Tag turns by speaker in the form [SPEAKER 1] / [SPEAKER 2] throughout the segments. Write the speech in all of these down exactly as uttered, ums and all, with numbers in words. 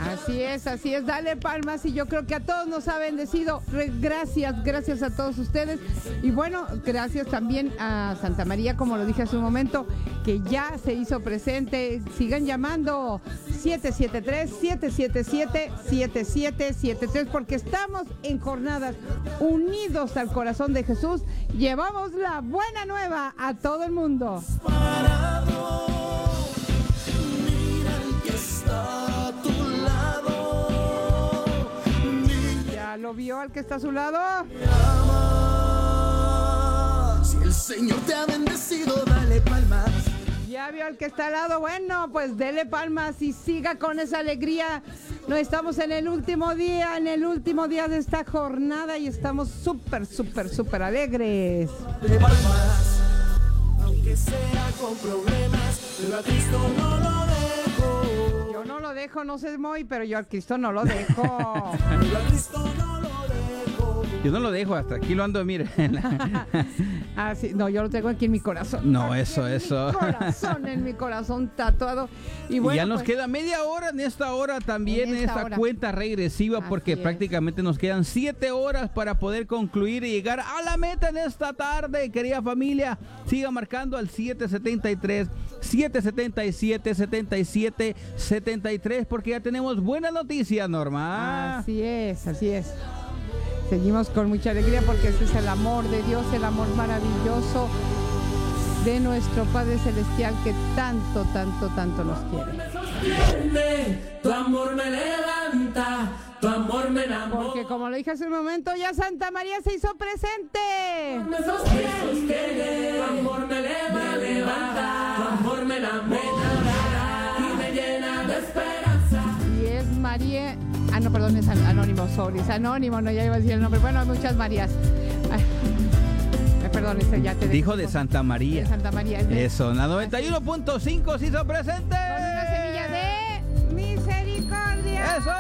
[SPEAKER 1] Así es, así es, dale palmas y yo creo que a todos nos ha bendecido. Gracias, gracias a todos ustedes. Y bueno, gracias también a Santa María, como lo dije hace un momento, que ya se hizo presente. Sigan llamando siete siete tres, siete siete siete, siete siete siete tres porque estamos en jornadas unidos al corazón de Jesús. Llevamos la buena nueva a todo el mundo. ¿Ya lo vio al que está a su lado?
[SPEAKER 2] Si el Señor te ha bendecido, dale palmas.
[SPEAKER 1] ¿Ya vio al que está al lado? Bueno, pues dele palmas y siga con esa alegría. No estamos en el último día, en el último día de esta jornada y estamos súper, súper, súper alegres.
[SPEAKER 2] Dale palmas, aunque sea con problemas, pero a Cristo no lo dejo.
[SPEAKER 1] Yo no lo dejo, no sé muy, pero yo al Cristo no lo dejo.
[SPEAKER 2] Pero a Cristo no lo dejo.
[SPEAKER 3] Yo no lo dejo, hasta aquí lo ando, mire.
[SPEAKER 1] Ah, sí, no, yo lo tengo aquí en mi corazón.
[SPEAKER 3] No,
[SPEAKER 1] Aquí
[SPEAKER 3] eso,
[SPEAKER 1] en
[SPEAKER 3] eso.
[SPEAKER 1] Mi corazón, en mi corazón tatuado. Y, bueno,
[SPEAKER 3] y ya nos
[SPEAKER 1] pues,
[SPEAKER 3] queda media hora en esta hora también, en
[SPEAKER 1] en esta
[SPEAKER 3] esta
[SPEAKER 1] hora.
[SPEAKER 3] cuenta regresiva,
[SPEAKER 1] Así
[SPEAKER 3] porque
[SPEAKER 1] es.
[SPEAKER 3] prácticamente nos quedan siete horas para poder concluir y llegar a la meta en esta tarde, querida familia. Siga marcando al siete siete tres, siete siete siete, siete siete siete tres, porque ya tenemos buena noticia, Norma.
[SPEAKER 1] Así es, así es. Seguimos con mucha alegría porque ese es el amor de Dios, el amor maravilloso de nuestro Padre Celestial que tanto, tanto, tanto nos quiere.
[SPEAKER 2] Tu amor me levanta, tu amor me enamora.
[SPEAKER 1] Porque como lo dije hace un momento, ya Santa María se hizo presente.
[SPEAKER 2] Me sostiene, tu amor me levanta, tu amor me enamora y me llena de esperanza.
[SPEAKER 1] Y es María... Ah, no, perdón, es anónimo, sorry, es anónimo, no, ya iba a decir el nombre. Bueno, hay muchas Marías. Ay, eh, perdón, ese ya te
[SPEAKER 3] Dijo de Santa María.
[SPEAKER 1] De Santa María. Es de-
[SPEAKER 3] Eso, la noventa y uno punto cinco se hizo presente.
[SPEAKER 1] Con una semilla de misericordia.
[SPEAKER 3] ¡Eso!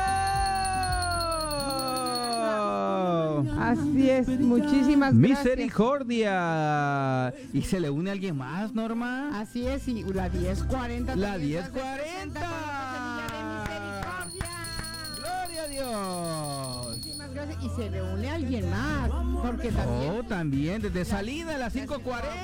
[SPEAKER 1] Así es, muchísimas gracias.
[SPEAKER 3] Misericordia. ¿Y se le une alguien más, Norma?
[SPEAKER 1] Así es, y la diez cuarenta.
[SPEAKER 3] La
[SPEAKER 1] también
[SPEAKER 3] diez
[SPEAKER 1] se presenta
[SPEAKER 3] cuarenta.
[SPEAKER 1] con una semilla de misericordia.
[SPEAKER 3] ¡Gloria a Dios!
[SPEAKER 1] Muchísimas gracias. Y se le une alguien más, porque también...
[SPEAKER 3] Oh, también, desde salida a las cinco cuarenta.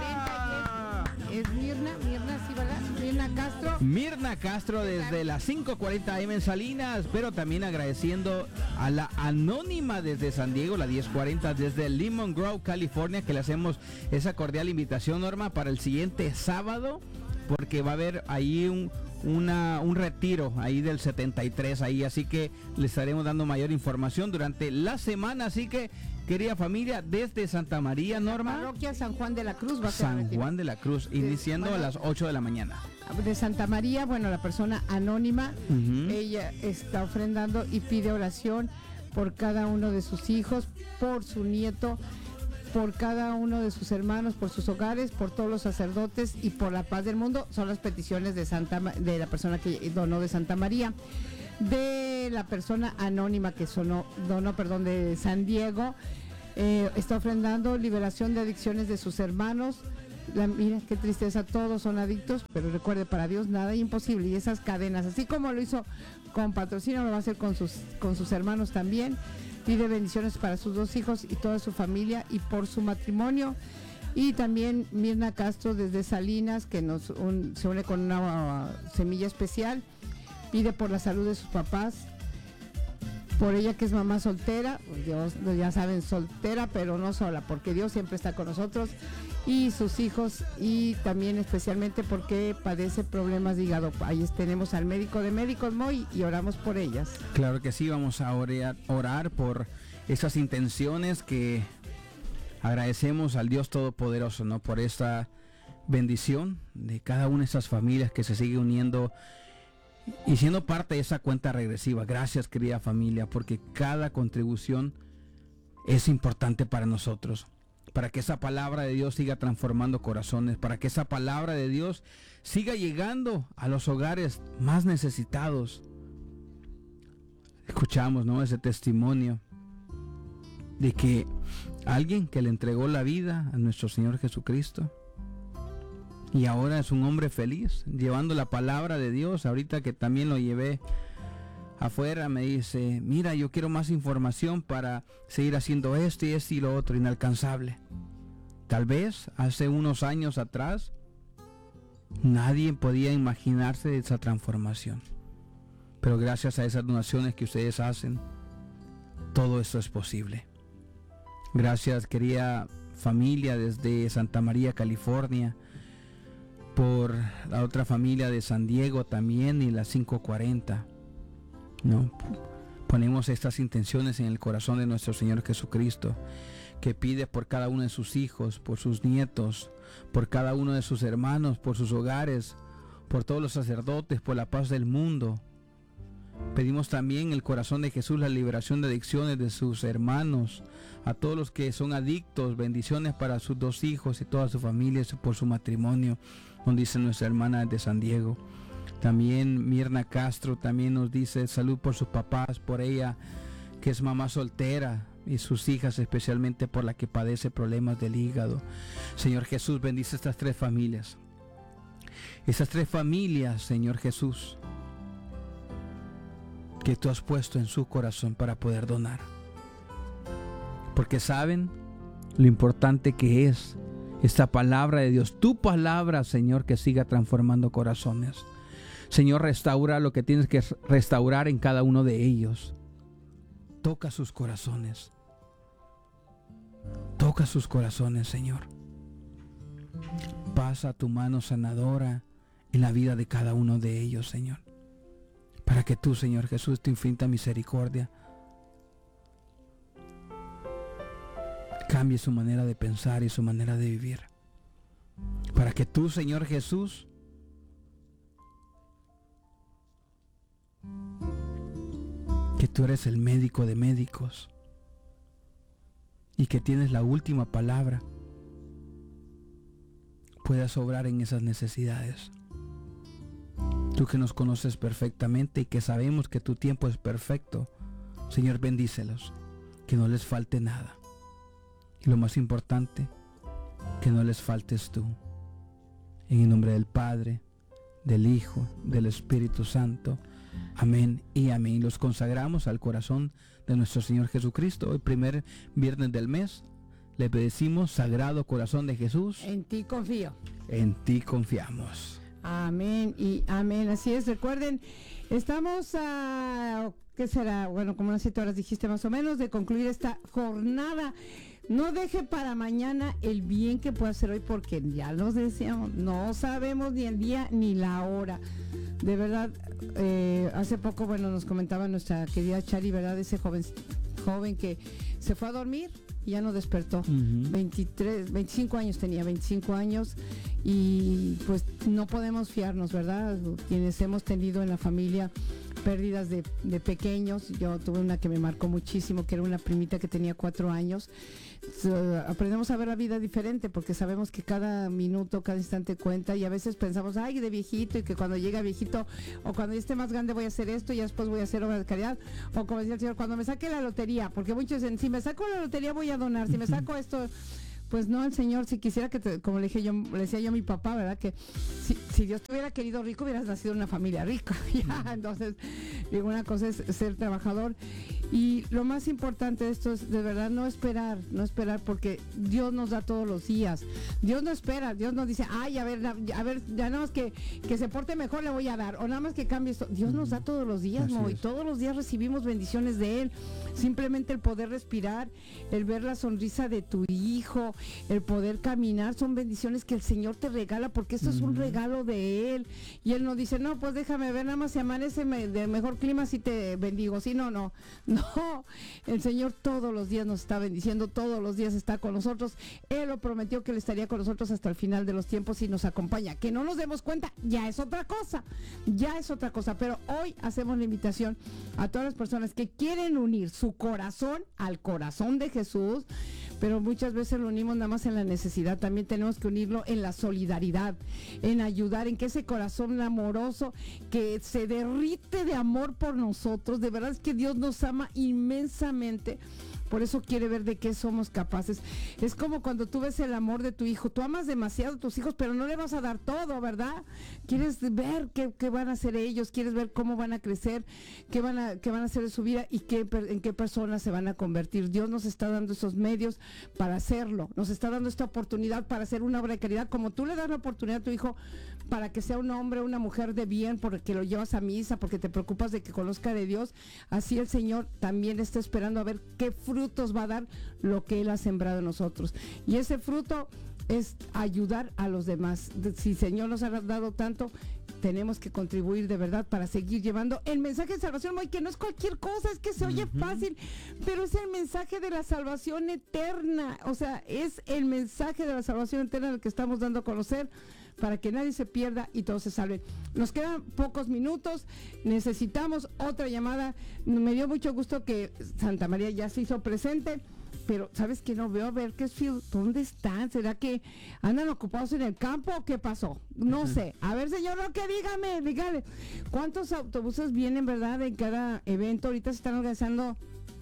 [SPEAKER 1] Es Mirna, Mirna, sí, ¿verdad? Mirna Castro.
[SPEAKER 3] Mirna Castro desde las cinco cuarenta eme en Salinas, pero también agradeciendo a la anónima desde San Diego, la diez cuarenta desde Lemon Grove, California, que le hacemos esa cordial invitación, Norma, para el siguiente sábado, porque va a haber ahí un, una, un retiro ahí del setenta y tres, ahí, así que le estaremos dando mayor información durante la semana, así que querida familia, desde Santa María, Norma,
[SPEAKER 1] Parroquia San Juan de la Cruz va a ser el
[SPEAKER 3] San
[SPEAKER 1] retiro.
[SPEAKER 3] Juan de la Cruz, iniciando
[SPEAKER 1] bueno.
[SPEAKER 3] a las ocho de la mañana.
[SPEAKER 1] De Santa María, bueno, la persona anónima,
[SPEAKER 3] Ujú.
[SPEAKER 1] ella está ofrendando y pide oración por cada uno de sus hijos, por su nieto, por cada uno de sus hermanos, por sus hogares, por todos los sacerdotes y por la paz del mundo. Son las peticiones de Santa Ma- de la persona que donó de Santa María. De la persona anónima que sonó, donó, perdón, de San Diego, eh, está ofrendando liberación de adicciones de sus hermanos. La, mira, qué tristeza, todos son adictos, pero recuerde, para Dios nada es imposible. Y esas cadenas, así como lo hizo con Patrocinio, lo va a hacer con sus, con sus hermanos también. Pide bendiciones para sus dos hijos y toda su familia y por su matrimonio. Y también Mirna Castro desde Salinas, que nos un, se une con una uh, semilla especial. Pide por la salud de sus papás, por ella que es mamá soltera, Dios, ya saben, soltera pero no sola, porque Dios siempre está con nosotros, y sus hijos, y también especialmente porque padece problemas de hígado. Ahí tenemos al médico de médicos, Moy, y oramos por ellas.
[SPEAKER 3] Claro que sí, vamos a orar, orar por esas intenciones que agradecemos al Dios Todopoderoso, ¿no? Por esta bendición de cada una de esas familias que se sigue uniendo y siendo parte de esa cuenta regresiva. Gracias, querida familia, porque cada contribución es importante para nosotros, para que esa palabra de Dios siga transformando corazones, para que esa palabra de Dios siga llegando a los hogares más necesitados. Escuchamos, ¿no?, ese testimonio de que alguien que le entregó la vida a nuestro Señor Jesucristo y ahora es un hombre feliz llevando la palabra de Dios. Ahorita que también lo llevé afuera me dice, mira, yo quiero más información para seguir haciendo esto y esto y lo otro, inalcanzable. Tal vez hace unos años atrás nadie podía imaginarse esa transformación, pero gracias a esas donaciones que ustedes hacen, todo esto es posible. Gracias, querida familia desde Santa María, California, por la otra familia de San Diego también y las quinientos cuarenta. ¿No? Ponemos estas intenciones en el corazón de nuestro Señor Jesucristo, que pide por cada uno de sus hijos, por sus nietos, por cada uno de sus hermanos, por sus hogares, por todos los sacerdotes, por la paz del mundo. Pedimos también en el corazón de Jesús la liberación de adicciones de sus hermanos, a todos los que son adictos, bendiciones para sus dos hijos y toda su familia por su matrimonio, nos dice nuestra hermana de San Diego. También Mirna Castro también nos dice salud por sus papás, por ella que es mamá soltera y sus hijas, especialmente por la que padece problemas del hígado. Señor Jesús, bendice estas tres familias. Esas tres familias, Señor Jesús, que tú has puesto en su corazón para poder donar. Porque saben lo importante que es esta palabra de Dios, tu palabra, Señor, que siga transformando corazones. Señor, restaura lo que tienes que restaurar en cada uno de ellos. Toca sus corazones. Toca sus corazones, Señor. Pasa tu mano sanadora en la vida de cada uno de ellos, Señor. Para que tú, Señor Jesús, tu infinita misericordia, cambie su manera de pensar y su manera de vivir. Para que tú, Señor Jesús, que tú eres el médico de médicos y que tienes la última palabra, puedas obrar en esas necesidades. Tú que nos conoces perfectamente y que sabemos que tu tiempo es perfecto, Señor, bendícelos, que no les falte nada. Y lo más importante, que no les faltes tú. En el nombre del Padre, del Hijo, del Espíritu Santo. Amén y amén. Los consagramos al corazón de nuestro Señor Jesucristo. Hoy, primer viernes del mes, le pedimos, Sagrado Corazón de Jesús,
[SPEAKER 1] en ti confío.
[SPEAKER 3] En ti confiamos.
[SPEAKER 1] Amén y amén. Así es, recuerden, estamos a, ¿qué será? Bueno, como unas siete horas dijiste más o menos, de concluir esta jornada. No deje para mañana el bien que pueda hacer hoy, porque ya nos decíamos, no sabemos ni el día ni la hora. De verdad, eh, hace poco, bueno, nos comentaba nuestra querida Chari, ¿verdad? Ese joven, joven que se fue a dormir y ya no despertó. Uh-huh. veintitrés, veinticinco años tenía, veinticinco años, y pues no podemos fiarnos, ¿verdad? Quienes hemos tenido en la familia pérdidas de, de pequeños. Yo tuve una que me marcó muchísimo, que era una primita que tenía cuatro años. So, aprendemos a ver la vida diferente, porque sabemos que cada minuto, cada instante cuenta, y a veces pensamos, ay, de viejito, y que cuando llegue viejito o cuando esté más grande voy a hacer esto y ya después voy a hacer obra de caridad, o como decía el Señor, cuando me saque la lotería, porque muchos dicen, si me saco la lotería voy a donar, si me saco esto. Pues no, el Señor, si quisiera que, te, como le dije yo, le decía yo a mi papá, ¿verdad? Que si, si Dios te hubiera querido rico, hubieras nacido en una familia rica. Ya, entonces, digo, una cosa es ser trabajador. Y lo más importante de esto es, de verdad, no esperar, no esperar, porque Dios nos da todos los días. Dios no espera, Dios nos dice, ay, a ver, a ver, ya nada más que, que se porte mejor le voy a dar, o nada más que cambie esto. Dios nos da todos los días, Mo, y todos los días recibimos bendiciones de Él. Simplemente el poder respirar, el ver la sonrisa de tu hijo, el poder caminar, son bendiciones que el Señor te regala, porque esto uh-huh. es un regalo de Él. Y Él nos dice, no, pues déjame ver, nada más si amanece de mejor clima, si te bendigo. Si no, no, no. El Señor todos los días nos está bendiciendo, todos los días está con nosotros. Él lo prometió que Él estaría con nosotros hasta el final de los tiempos y nos acompaña. Que no nos demos cuenta, ya es otra cosa, ya es otra cosa. Pero hoy hacemos la invitación a todas las personas que quieren unir su corazón al corazón de Jesús, pero muchas veces lo unimos nada más en la necesidad. También tenemos que unirlo en la solidaridad, en ayudar, en que ese corazón amoroso que se derrite de amor por nosotros. De verdad es que Dios nos ama inmensamente. Por eso quiere ver de qué somos capaces. Es como cuando tú ves el amor de tu hijo. Tú amas demasiado a tus hijos, pero no le vas a dar todo, ¿verdad? Quieres ver qué, qué van a hacer ellos, quieres ver cómo van a crecer, qué van a, qué van a hacer de su vida y qué, en qué personas se van a convertir. Dios nos está dando esos medios para hacerlo. Nos está dando esta oportunidad para hacer una obra de caridad. Como tú le das la oportunidad a tu hijo para que sea un hombre, una mujer de bien, porque lo llevas a misa, porque te preocupas de que conozca de Dios, así el Señor también está esperando a ver qué frutos va a dar lo que Él ha sembrado en nosotros. Y ese fruto es ayudar a los demás. Si el Señor nos ha dado tanto, tenemos que contribuir de verdad para seguir llevando el mensaje de salvación, que no es cualquier cosa, es que se oye uh-huh. fácil, pero es el mensaje de la salvación eterna. O sea, es el mensaje de la salvación eterna el que estamos dando a conocer, para que nadie se pierda y todos se salven. Nos quedan pocos minutos, necesitamos otra llamada. Me dio mucho gusto que Santa María ya se hizo presente, pero ¿sabes qué? No veo a ver qué es, ¿dónde están? ¿Será que andan ocupados en el campo o qué pasó? No uh-huh. sé. A ver, señor Roque, dígame, dígame, ¿cuántos autobuses vienen, verdad, en cada evento? Ahorita se están organizando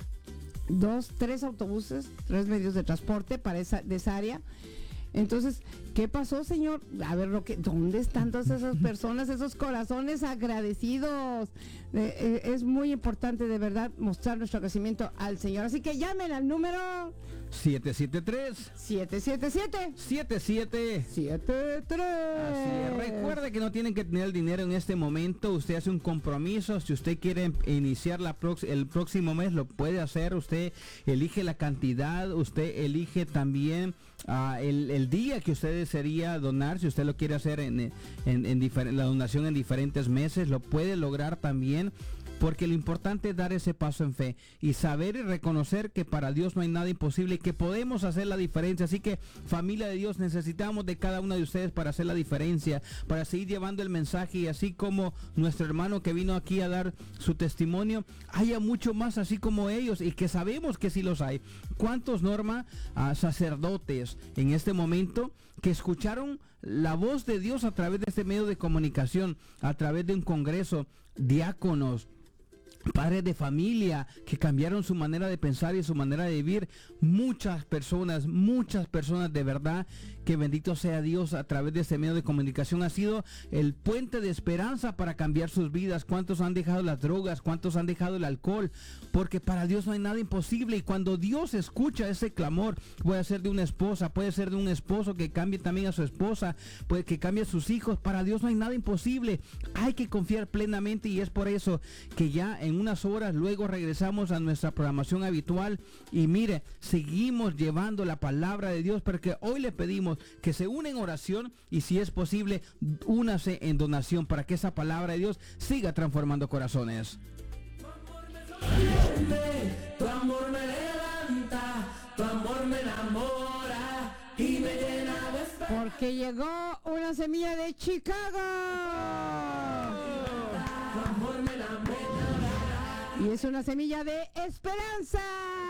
[SPEAKER 1] dos, tres autobuses, tres medios de transporte para esa, de esa área. Entonces, ¿qué pasó, señor? A ver, Roque, ¿dónde están todas esas personas, esos corazones agradecidos? Eh, eh, es muy importante, de verdad, mostrar nuestro agradecimiento al Señor. Así que llamen al número
[SPEAKER 3] siete siete tres
[SPEAKER 1] siete siete siete
[SPEAKER 3] siete siete
[SPEAKER 1] siete tres.
[SPEAKER 3] Así es. Recuerde que no tienen que tener el dinero en este momento. Usted hace un compromiso. Si usted quiere iniciar la prox- el próximo mes, lo puede hacer. Usted elige la cantidad. Usted elige también uh, el, el día que usted desearía donar. Si usted lo quiere hacer en, en, en difer- la donación en diferentes meses, lo puede lograr también. Porque lo importante es dar ese paso en fe y saber y reconocer que para Dios no hay nada imposible y que podemos hacer la diferencia. Así que, familia de Dios, necesitamos de cada uno de ustedes para hacer la diferencia, para seguir llevando el mensaje, y así como nuestro hermano que vino aquí a dar su testimonio, haya mucho más así como ellos, y que sabemos que sí los hay. ¿Cuántos, Norma, uh, sacerdotes en este momento que escucharon la voz de Dios a través de este medio de comunicación, a través de un congreso, diáconos, padres de familia que cambiaron su manera de pensar y su manera de vivir? Muchas personas, muchas personas de verdad, que bendito sea Dios, a través de este medio de comunicación ha sido el puente de esperanza para cambiar sus vidas. ¿Cuántos han dejado las drogas? ¿Cuántos han dejado el alcohol? Porque para Dios no hay nada imposible, y cuando Dios escucha ese clamor, puede ser de una esposa, puede ser de un esposo que cambie también a su esposa, puede que cambie a sus hijos. Para Dios no hay nada imposible. Hay que confiar plenamente, y es por eso que ya en unas horas luego regresamos a nuestra programación habitual, y mire, seguimos llevando la palabra de Dios, porque hoy le pedimos que se une en oración, y si es posible, únase en donación, para que esa palabra de Dios siga transformando corazones.
[SPEAKER 2] Tu amor me levanta, tu amor me enamora y me llena de esperanza.
[SPEAKER 1] Porque llegó una semilla de Chicago.
[SPEAKER 2] Tu amor me enamora.
[SPEAKER 1] Y es una semilla de esperanza.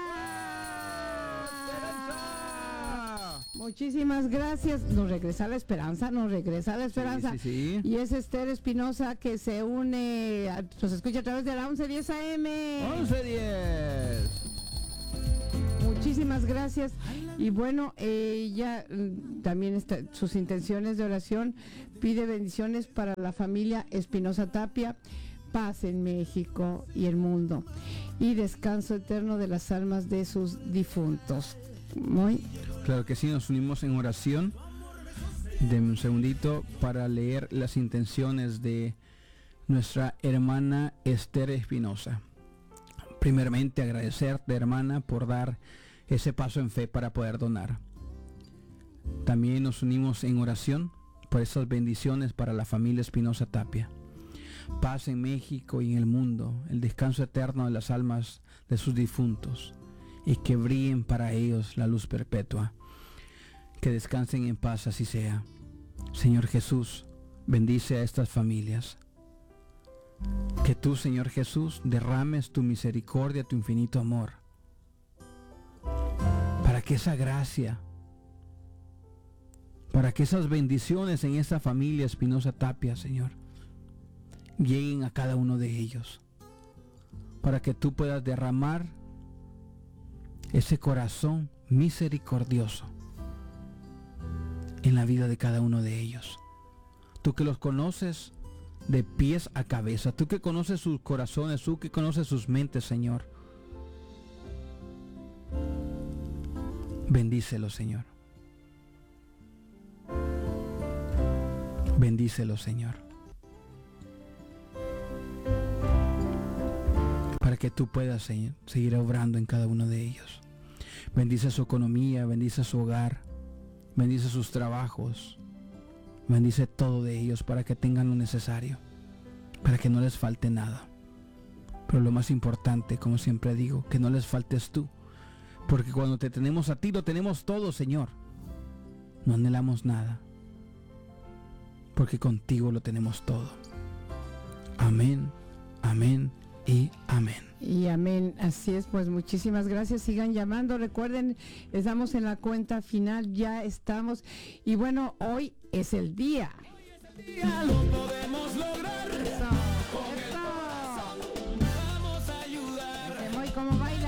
[SPEAKER 1] Muchísimas gracias. Nos regresa la esperanza, nos regresa la esperanza.
[SPEAKER 3] Sí, sí, sí.
[SPEAKER 1] Y es Esther Espinosa, que se une, a, nos escucha a través de la once diez A M.
[SPEAKER 3] once diez.
[SPEAKER 1] Muchísimas gracias. Y bueno, ella también está, sus intenciones de oración, pide bendiciones para la familia Espinosa Tapia, paz en México y el mundo, y descanso eterno de las almas de sus difuntos. Muy
[SPEAKER 3] Claro que sí, nos unimos en oración. Deme un segundito para leer las intenciones de nuestra hermana Esther Espinosa. Primeramente, agradecerte, hermana, por dar ese paso en fe para poder donar. También nos unimos en oración por esas bendiciones para la familia Espinosa Tapia. Paz en México y en el mundo, el descanso eterno de las almas de sus difuntos, y que brillen para ellos la luz perpetua. Que descansen en paz, así sea. Señor Jesús, bendice a estas familias. Que tú, Señor Jesús, derrames tu misericordia, tu infinito amor, para que que esa gracia, para que esas bendiciones en esta familia Espinosa Tapia, Señor, lleguen a cada uno de ellos, para que tú puedas derramar ese corazón misericordioso en la vida de cada uno de ellos. Tú que los conoces de pies a cabeza, tú que conoces sus corazones, tú que conoces sus mentes, Señor, bendícelos, Señor. Bendícelo, Señor, para que tú puedas, Señor, seguir obrando en cada uno de ellos. Bendice su economía, bendice su hogar, bendice sus trabajos, bendice todo de ellos para que tengan lo necesario, para que no les falte nada. Pero lo más importante, como siempre digo, que no les faltes tú, porque cuando te tenemos a ti lo tenemos todo, Señor. No anhelamos nada, porque contigo lo tenemos todo. Amén, amén y amén.
[SPEAKER 1] Y amén, así es, pues muchísimas gracias, sigan llamando, recuerden, estamos en la cuenta final, ya estamos, y bueno, hoy es el día.
[SPEAKER 2] Ya lo podemos lograr.
[SPEAKER 1] Eso, eso.
[SPEAKER 2] Vamos a ayudar.
[SPEAKER 1] Muy como baila.